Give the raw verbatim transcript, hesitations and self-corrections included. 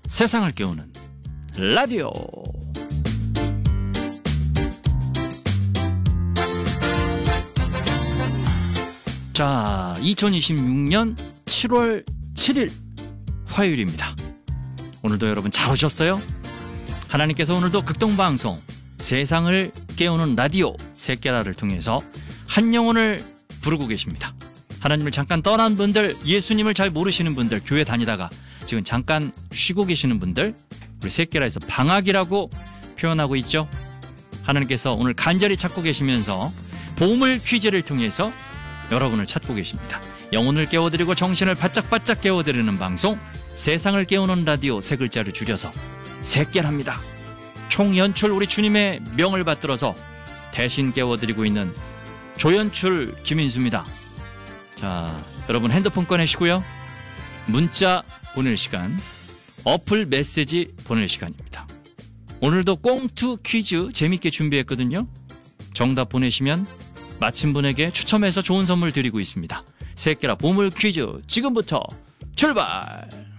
세상을 깨우는 라디오. 자, 이천이십육 년 칠월 칠일 화요일입니다. 오늘도 여러분 잘 오셨어요? 하나님께서 오늘도 극동방송 세상을 깨우는 라디오 새끼라를 통해서 한 영혼을 부르고 계십니다. 하나님을 잠깐 떠난 분들, 예수님을 잘 모르시는 분들, 교회 다니다가 지금 잠깐 쉬고 계시는 분들, 우리 새끼라에서 방학이라고 표현하고 있죠. 하나님께서 오늘 간절히 찾고 계시면서 보물 퀴즈를 통해서 여러분을 찾고 계십니다. 영혼을 깨워드리고 정신을 바짝바짝 깨워드리는 방송 세상을 깨우는 라디오, 세 글자를 줄여서 새끼랍니다. 총연출 우리 주님의 명을 받들어서 대신 깨워드리고 있는 조연출 김인수입니다. 자, 여러분 핸드폰 꺼내시고요. 문자 보낼 시간, 어플 메시지 보낼 시간입니다. 오늘도 꽁투 퀴즈 재밌게 준비했거든요. 정답 보내시면 마친 분에게 추첨해서 좋은 선물 드리고 있습니다. 새끼라 보물 퀴즈 지금부터 출발!